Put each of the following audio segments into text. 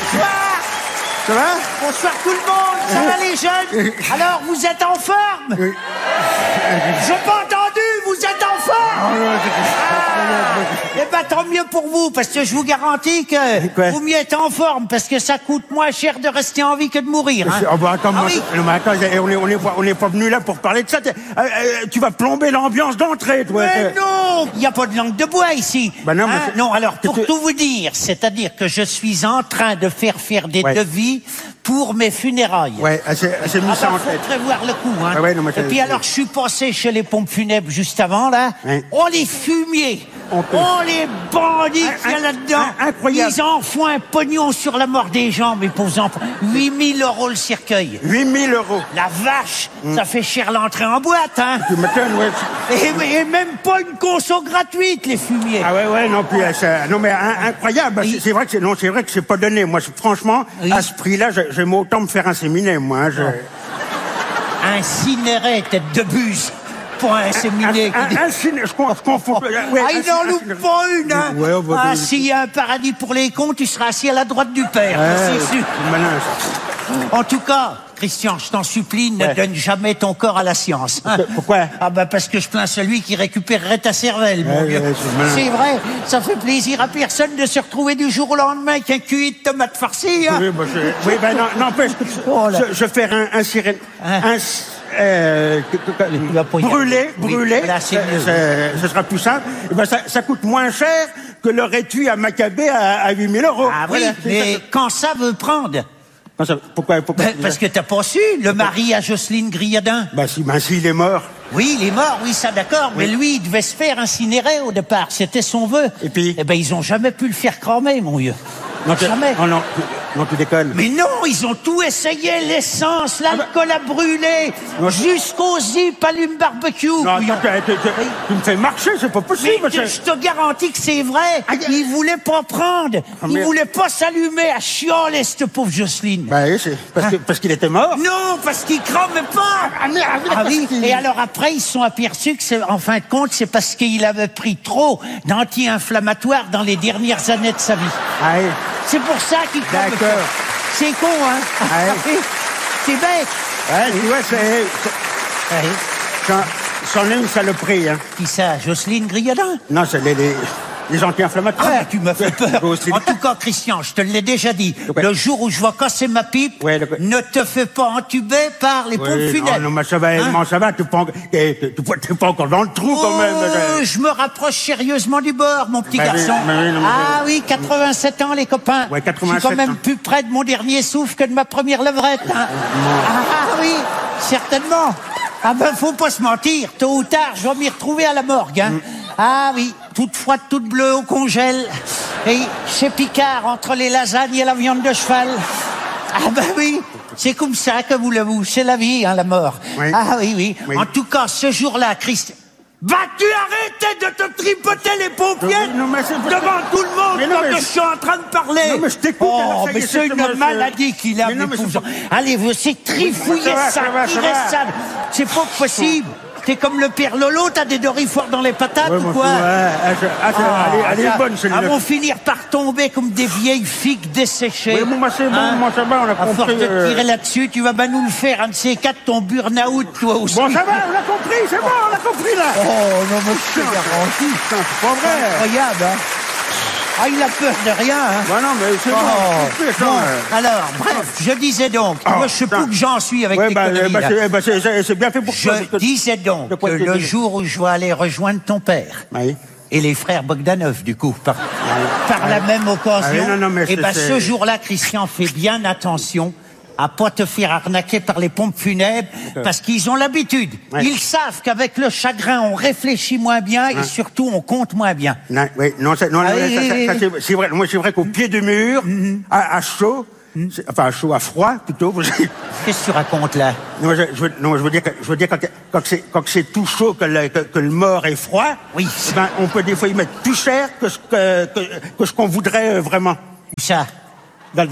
Bonsoir. Ça va? Bonsoir tout le monde. Ça va les jeunes? Alors, vous êtes en forme? J'ai pas entendu, vous êtes en forme? Eh ben, tant mieux pour vous, parce que je vous garantis que vous mieux êtes en forme, parce que ça coûte moins cher de rester en vie que de mourir. Hein. Oh, bah, attends, Ah oui. non, mais attends, on est pas venu là pour parler de ça. Tu vas plomber l'ambiance d'entrée, toi. Mais non, il n'y a pas de langue de bois ici. Bah non, mais non, alors pour tout vous dire, c'est-à-dire que je suis en train de faire des devis pour mes funérailles. Ouais, c'est mis ça en faut tête. prévoir le coup, hein. Ouais, non, mais et puis alors, je suis passé chez les pompes funèbres juste avant, là. Ouais. Oh, les fumiers! Oh, les bandits qu'il y a là-dedans! Incroyable! Ils en font un pognon sur la mort des gens, mes pauvres enfants. 8 000 € le cercueil. 8 000 €. La vache! Ça fait cher l'entrée en boîte, hein. Tu m'étonnes, ouais. Et même pas une conso gratuite, les fumiers. Ah ouais, non, puis non, mais incroyable. Oui. C'est vrai que c'est pas donné. Moi, franchement, à ce prix-là, j'aime autant me faire inséminer, moi. Incinéré, tête de buse. Pas inséminé. Je confonds. Il n'en loupe pas une, hein. Ouais, Ah, s'il y a un paradis pour les cons, tu seras assis à la droite du père. C'est sûr. Malin, ça. En tout cas, Christian, je t'en supplie, ne donne jamais ton corps à la science. Hein. Pourquoi? Ah bah parce que je plains celui qui récupérerait ta cervelle, mon vieux. C'est vrai, ça fait plaisir à personne de se retrouver du jour au lendemain avec un QI de tomate farcie. Hein. Oui, ben non, n'empêche. Je fais un sirène. Brûlé, Voilà, ce sera plus simple. Et ben ça coûte moins cher que leur étui à Maccabée à 8 000 €. Ah oui, mais quand ça veut prendre? Pourquoi Parce que t'as pas su, le mari à Jocelyne Griadin. S'il est mort. Oui, il est mort, oui, ça d'accord, mais lui, il devait se faire incinérer au départ, c'était son vœu. Et puis? Eh ben, ils ont jamais pu le faire cramer, mon vieux. Non, jamais. Non, tu déconnes. Mais non, ils ont tout essayé, l'essence, l'alcool à brûler, jusqu'au zip allume-barbecue. Non, tu me fais marcher, c'est pas possible. Mais je te garantis que c'est vrai. Ils voulaient pas prendre. Ils voulaient pas s'allumer à chialer, cette pauvre Jocelyne. Bah oui, c'est parce qu'il était mort. Non, parce qu'il cramait pas. Ah oui. Et alors après, ils se sont aperçus que en fin de compte, c'est parce qu'il avait pris d'anti-inflammatoires dans les dernières années de sa vie. Ah oui. C'est pour ça qu'il crame. D'accord. C'est con, hein. Ah oui. C'est bête. Ouais, tu vois, c'en est une saloperie, hein. Qui ça, Jocelyne Griadin? Non, c'est les anti-inflammatoires. Ah, tu m'as fait peur. En tout cas, Christian, je te l'ai déjà dit. Le jour où je vais casser ma pipe, ne te fais pas entuber par les pompes funèbres. Non, mais ça va, t'es pas encore dans le trou, quand même. Je me rapproche sérieusement du bord, mon petit garçon. Oui, 87 ans, les copains. Ouais, 87 je suis quand même ans. plus près de mon dernier souffle que de ma première levrette. Hein. Oui, certainement. Ah ben, faut pas se mentir. Tôt ou tard, je vais m'y retrouver à la morgue. Hein. Ah oui, toute froide, toute bleue au congèle. Et chez Picard, entre les lasagnes et la viande de cheval. Ah ben oui, c'est comme ça que voulez-vous. C'est la vie, hein, la mort. Oui. Ah oui. En tout cas, ce jour-là, Christ... Vas-tu arrêter de te tripoter les paupières devant tout le monde quand je suis en train de parler? Non, mais je t'écoute. Oh, mais c'est une maladie qu'il a, mes pauvres. Allez, vous, c'est trifouiller ça, c'est pas possible. T'es comme le père Lolo, t'as des dorifores dans les patates ou quoi? Elle est bonne, celle-là. Elles vont finir par tomber comme des vieilles figues desséchées. Oui, moi, c'est bon, moi, ça va, on a À force compris. de tirer là-dessus, tu vas nous le faire, un de ces quatre, ton burn-out, toi aussi. Bon, ça va, on a compris, c'est bon, on a compris, là. Oh, non, mais je te garantis. C'est pas vrai. Incroyable, hein. Ah, il a peur de rien, hein. Bah non, mais c'est bon. Alors, bref, je disais donc, moi, je sais plus que j'en suis avec tes conneries, là. C'est bien fait pour toi. Je disais donc que le jour où je vais aller rejoindre ton père, Oui. et les frères Bogdanov, du coup, par la même occasion, ce jour-là, Christian, fais bien attention à pas te faire arnaquer par les pompes funèbres, parce qu'ils ont l'habitude. Ouais. Ils savent qu'avec le chagrin, on réfléchit moins bien et surtout, on compte moins bien. C'est vrai. Moi, c'est vrai qu'au pied du mur, à chaud, à froid, plutôt. Qu'est-ce que tu racontes, là? Je veux dire quand c'est tout chaud, que le mort est froid, oui. Ben, on peut des fois y mettre plus cher que ce qu'on voudrait vraiment. Ça? Dans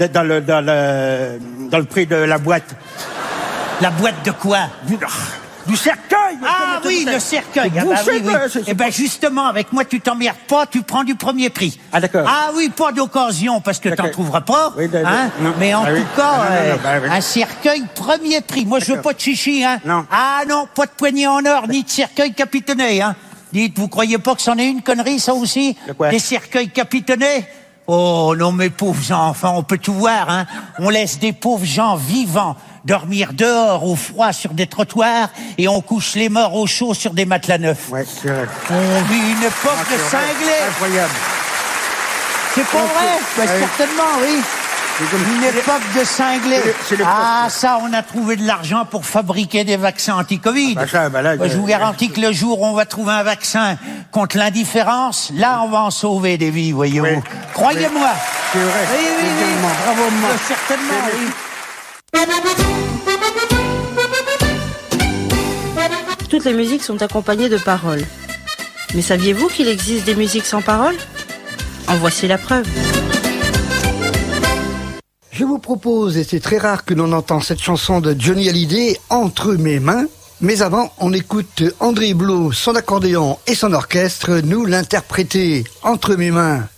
le prix de la boîte. La boîte de quoi? Du cercueil. Ah oui, le cercueil. Ah bah oui, oui. Eh ben justement, avec moi, tu t'emmerdes pas, tu prends du premier prix. Ah d'accord. Ah oui, pas d'occasion, parce que t'en trouveras pas. Oui, Hein, non. mais en tout cas, oui. un cercueil premier prix. Moi, je veux pas de chichi, hein. Non. Ah non, pas de poignée en or, ni de cercueil capitonné, hein. Dites, vous croyez pas que c'en est une connerie, ça aussi? De quoi? Des cercueils capitonnés? Oh non, mes pauvres enfants, on peut tout voir, hein. On laisse des pauvres gens vivants dormir dehors au froid sur des trottoirs et on couche les morts au chaud sur des matelas neufs. Ouais, c'est vrai. On vit une époque de cinglés. Incroyable. C'est pas vrai? Ben, certainement, oui. Une époque de cinglés. Ah, ça, on a trouvé de l'argent pour fabriquer des vaccins anti-Covid. Je vous garantis que le jour où on va trouver un vaccin contre l'indifférence, là, on va en sauver des vies, voyez-vous. Oui. Croyez-moi. C'est vrai. Oui. Bravo, maman. Certainement, oui. Toutes les musiques sont accompagnées de paroles. Mais saviez-vous qu'il existe des musiques sans paroles? En voici la preuve. Je vous propose, et c'est très rare que l'on entend cette chanson de Johnny Hallyday, Entre mes mains. Mais avant, on écoute André Blot, son accordéon et son orchestre, nous l'interpréter Entre mes mains.